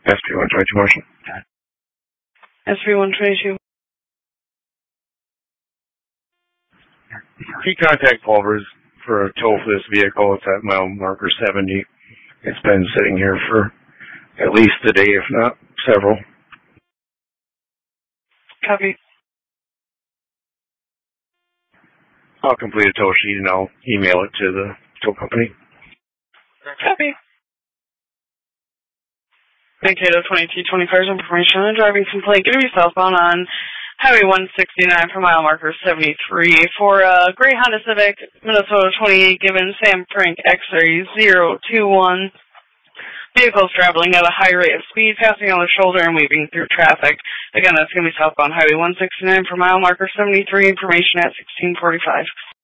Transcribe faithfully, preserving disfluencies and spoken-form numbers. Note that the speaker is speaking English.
S P one twenty-two, Marshall. S P one twenty-two. Key contact pulvers for a tow for this vehicle. It's at mile marker seventy. It's been sitting here for at least a day, if not several. Copy. I'll complete a tow sheet and I'll email it to the tow company. Copy. Mankato twenty-two twenty-five information on a driving complaint. Going to be southbound on Highway one sixty-nine for mile marker seventy-three for a gray Honda Civic, Minnesota twenty-eight, given Sam Frank X-ray zero two one. Vehicles traveling at a high rate of speed, passing on the shoulder and weaving through traffic. Again, that's going to be southbound Highway one sixty-nine for mile marker seventy-three. Information at sixteen forty-five.